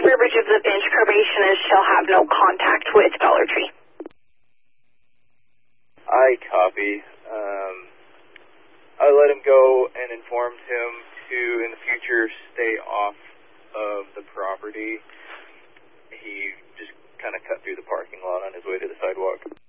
verbiage of the bench probation is shall have no contact with Dollar Tree. I copy. I let him go and informed him to, in the future, stay off of the property. He just kind of cut through the parking lot on his way to the sidewalk.